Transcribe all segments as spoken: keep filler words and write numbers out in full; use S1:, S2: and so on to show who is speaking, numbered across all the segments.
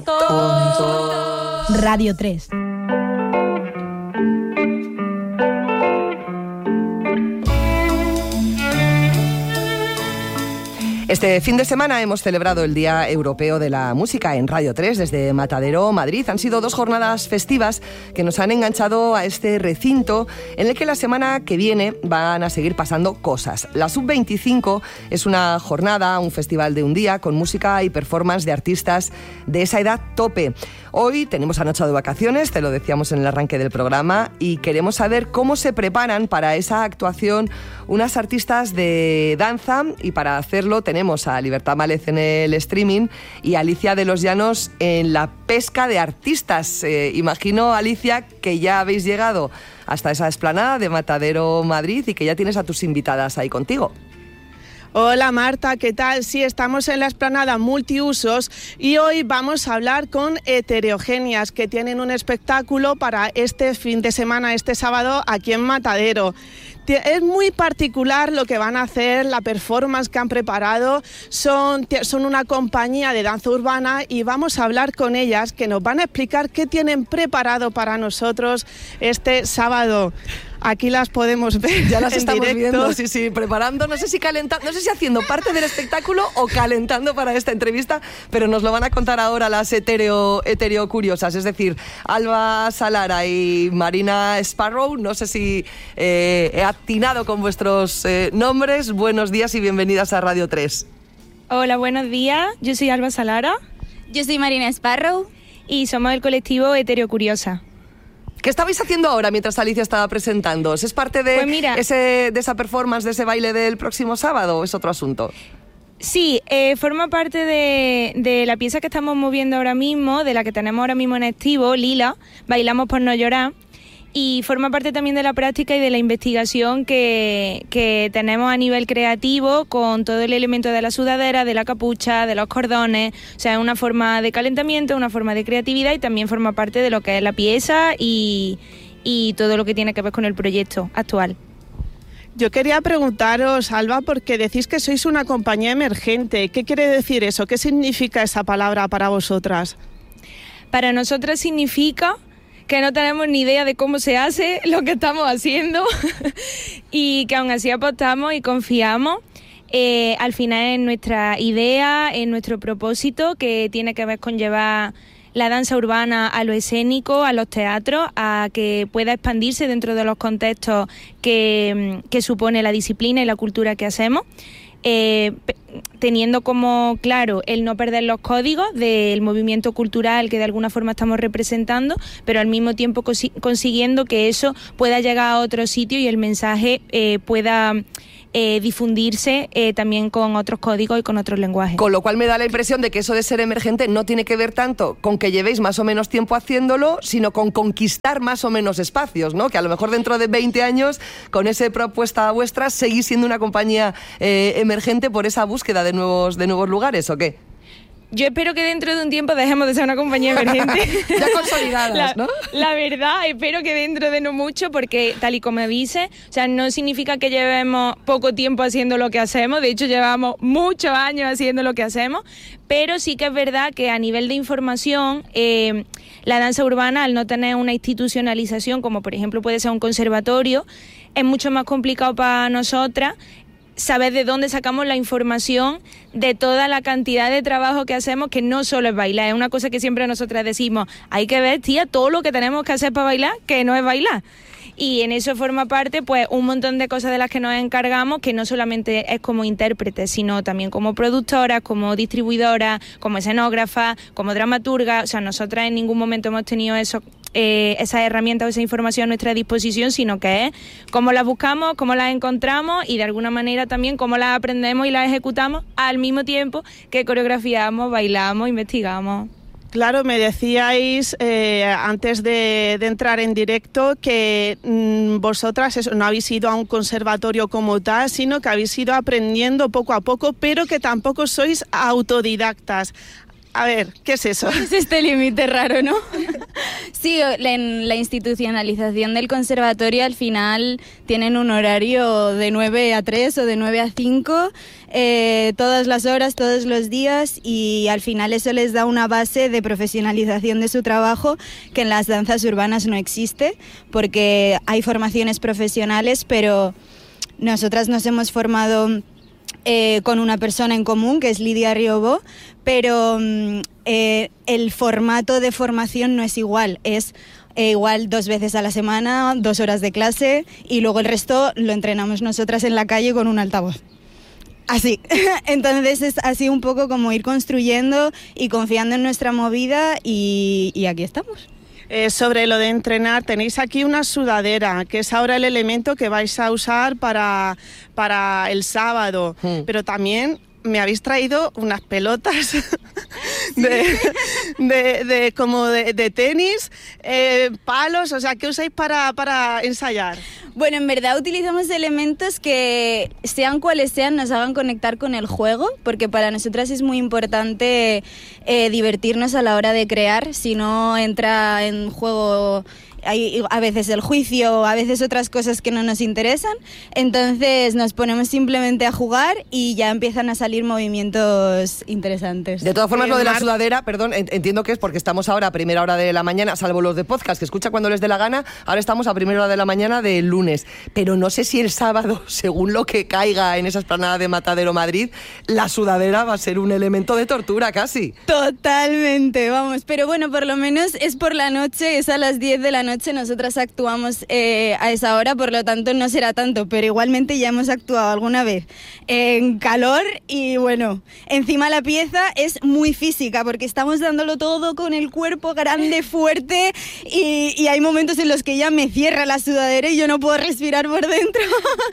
S1: Radio tres.
S2: Este fin de semana hemos celebrado el Día Europeo de la Música en Radio tres desde Matadero, Madrid. Han sido dos jornadas festivas que nos han enganchado a este recinto en el que la semana que viene van a seguir pasando cosas. La sub veinticinco es una jornada, un festival de un día con música y performance de artistas de esa edad tope. Hoy tenemos a Nacho de vacaciones, te lo decíamos en el arranque del programa, y queremos saber cómo se preparan para esa actuación unas artistas de danza, y para hacerlo tenemos a Libertad Mález en el streaming y a Alicia de los Llanos en la pesca de artistas. Eh, imagino, Alicia, que ya habéis llegado hasta esa explanada de Matadero, Madrid, y que ya tienes a tus invitadas ahí contigo.
S3: Hola Marta, ¿qué tal? Sí, estamos en la explanada Multiusos y hoy vamos a hablar con Heterogéneas, que tienen un espectáculo para este fin de semana, este sábado, aquí en Matadero. Es muy particular lo que van a hacer, la performance que han preparado. Son, son una compañía de danza urbana y vamos a hablar con ellas, que nos van a explicar qué tienen preparado para nosotros este sábado. Aquí las podemos ver.
S2: Ya las
S3: en
S2: estamos
S3: directo.
S2: viendo, sí, sí, preparando, no sé si calentando, no sé si haciendo parte del espectáculo o calentando para esta entrevista, pero nos lo van a contar ahora las hetero, hetero curiosas, es decir, Alba Salara y Marina Sparrow. No sé si eh, he atinado con vuestros eh, nombres. Buenos días y bienvenidas a Radio tres.
S4: Hola, buenos días. Yo soy Alba Salara.
S5: Yo soy Marina Sparrow.
S4: Y somos el colectivo Hetero Curiosa.
S2: ¿Qué estabais haciendo ahora mientras Alicia estaba presentándoos? ¿Es parte de,
S4: pues mira,
S2: ese, de esa performance, de ese baile del próximo sábado, o es otro asunto?
S4: Sí, eh, forma parte de, de la pieza que estamos moviendo ahora mismo, de la que tenemos ahora mismo en activo, Lila, Bailamos por no llorar, y forma parte también de la práctica y de la investigación que, que tenemos a nivel creativo, con todo el elemento de la sudadera, de la capucha, de los cordones. O sea, es una forma de calentamiento, una forma de creatividad, y también forma parte de lo que es la pieza y, y todo lo que tiene que ver con el proyecto actual.
S3: Yo quería preguntaros, Alba, porque decís que sois una compañía emergente. ¿Qué quiere decir eso? ¿Qué significa esa palabra para vosotras?
S4: Para nosotras significa que no tenemos ni idea de cómo se hace lo que estamos haciendo y que aún así apostamos y confiamos eh, al final en nuestra idea, en nuestro propósito, que tiene que ver con llevar la danza urbana a lo escénico, a los teatros, a que pueda expandirse dentro de los contextos que, que supone la disciplina y la cultura que hacemos. Eh, teniendo como claro el no perder los códigos del movimiento cultural que de alguna forma estamos representando, pero al mismo tiempo consi- consiguiendo que eso pueda llegar a otro sitio y el mensaje eh, pueda eh, difundirse eh, también con otros códigos y con otros lenguajes.
S2: Con lo cual me da la impresión de que eso de ser emergente no tiene que ver tanto con que llevéis más o menos tiempo haciéndolo, sino con conquistar más o menos espacios, ¿no? Que a lo mejor dentro de veinte años, con esa propuesta vuestra, seguís siendo una compañía eh, emergente por esa búsqueda de nuevos, de nuevos lugares, ¿o qué?
S4: Yo espero que dentro de un tiempo dejemos de ser una compañía emergente.
S2: Ya consolidadas,
S4: la,
S2: ¿no?
S4: La verdad, espero que dentro de no mucho, porque tal y como dice, o sea, no significa que llevemos poco tiempo haciendo lo que hacemos, de hecho llevamos muchos años haciendo lo que hacemos, pero sí que es verdad que a nivel de información, eh, la danza urbana, al no tener una institucionalización, como por ejemplo puede ser un conservatorio, es mucho más complicado para nosotras saber de dónde sacamos la información de toda la cantidad de trabajo que hacemos, que no solo es bailar. Es una cosa que siempre nosotras decimos, hay que ver, tía, todo lo que tenemos que hacer para bailar, que no es bailar. Y en eso forma parte pues un montón de cosas de las que nos encargamos, que no solamente es como intérpretes, sino también como productoras, como distribuidoras, como escenógrafas, como dramaturgas. O sea, nosotras en ningún momento hemos tenido eso, eh, esas herramientas o esa información a nuestra disposición, sino que es cómo las buscamos, cómo las encontramos y de alguna manera también cómo las aprendemos y las ejecutamos al mismo tiempo que coreografiamos, bailamos, investigamos.
S3: Claro, me decíais eh, antes de, de entrar en directo que mmm, vosotras eso, no habéis ido a un conservatorio como tal, sino que habéis ido aprendiendo poco a poco, pero que tampoco sois autodidactas. A ver, ¿qué es eso?
S5: Es este límite raro, ¿no? Sí, en la institucionalización del conservatorio al final tienen un horario de nueve a tres o de nueve a cinco, eh, todas las horas, todos los días, y al final eso les da una base de profesionalización de su trabajo que en las danzas urbanas no existe, porque hay formaciones profesionales, pero nosotras nos hemos formado eh, con una persona en común, que es Lidia Riobó, pero eh, el formato de formación no es igual, es eh, igual dos veces a la semana, dos horas de clase, y luego el resto lo entrenamos nosotras en la calle con un altavoz. Así, entonces es así un poco como ir construyendo y confiando en nuestra movida, y, y aquí estamos.
S3: Eh, sobre lo de entrenar, tenéis aquí una sudadera, que es ahora el elemento que vais a usar para, para el sábado, mm. pero también me habéis traído unas pelotas de, de, de, como de, de tenis, eh, palos, o sea, ¿qué usáis para, para ensayar?
S5: Bueno, en verdad utilizamos elementos que, sean cuales sean, nos hagan conectar con el juego, porque para nosotras es muy importante eh, divertirnos a la hora de crear. Si no entra en juego, hay a veces el juicio, a veces otras cosas que no nos interesan, entonces nos ponemos simplemente a jugar y ya empiezan a salir movimientos interesantes.
S2: De todas formas, lo de la sudadera, perdón, entiendo que es porque estamos ahora a primera hora de la mañana, salvo los de podcast, que escucha cuando les dé la gana, ahora estamos a primera hora de la mañana del lunes, pero no sé si el sábado, según lo que caiga en esa explanada de Matadero Madrid, la sudadera va a ser un elemento de tortura casi.
S5: Totalmente, vamos, pero bueno, por lo menos es por la noche, es a las diez de la noche. Nosotras actuamos eh, a esa hora, por lo tanto no será tanto, pero igualmente ya hemos actuado alguna vez en calor y bueno, encima la pieza es muy física porque estamos dándolo todo con el cuerpo grande, fuerte, y, y hay momentos en los que ya me cierra la sudadera y yo no puedo respirar por dentro,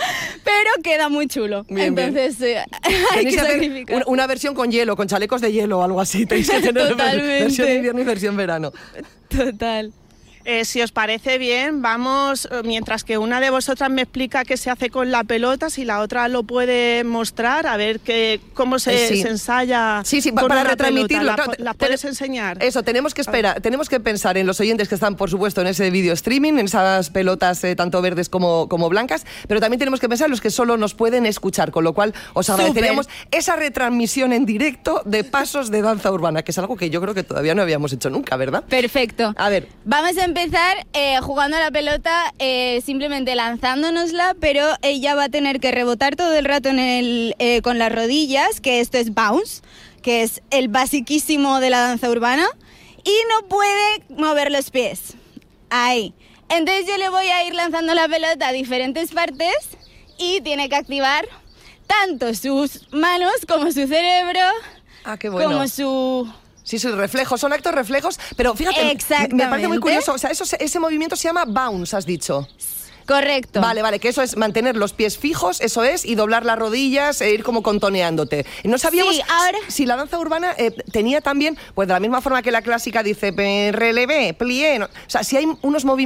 S5: pero queda muy chulo. Bien, entonces bien. Eh, hay que, que sacrificar.
S2: Una versión con hielo, con chalecos de hielo o algo así, tenéis que tener versión invierno y versión verano.
S5: Total.
S3: Eh, si os parece bien, vamos, mientras que una de vosotras me explica qué se hace con la pelota, si la otra lo puede mostrar, a ver qué, cómo se, eh, sí. se ensaya.
S2: Sí, sí, para retransmitirlo.
S3: ¿La, ¿La puedes enseñar?
S2: Eso, tenemos que esperar, tenemos que pensar en los oyentes que están, por supuesto, en ese video streaming, en esas pelotas eh, tanto verdes como, como blancas, pero también tenemos que pensar en los que solo nos pueden escuchar, con lo cual os agradeceríamos Super. esa retransmisión en directo de pasos de danza urbana, que es algo que yo creo que todavía no habíamos hecho nunca, ¿verdad?
S5: Perfecto.
S2: A ver.
S5: Vamos a empezar eh, jugando a la pelota, eh, simplemente lanzándonosla, pero ella va a tener que rebotar todo el rato en el, eh, con las rodillas, que esto es bounce, que es el basiquísimo de la danza urbana, y no puede mover los pies. Ahí. Entonces yo le voy a ir lanzando la pelota a diferentes partes y tiene que activar tanto sus manos como su cerebro,
S2: ah, qué bueno.
S5: como su...
S2: Sí, sí, reflejos, son actos reflejos, pero fíjate, me parece muy curioso, o sea, eso, ese movimiento se llama bounce, has dicho.
S5: Correcto.
S2: Vale, vale, que eso es mantener los pies fijos, eso es, y doblar las rodillas e ir como contoneándote. No sabíamos
S5: sí, ahora...
S2: si la danza urbana eh, tenía también, pues de la misma forma que la clásica dice relevé, plié, no, o sea, si hay unos movimientos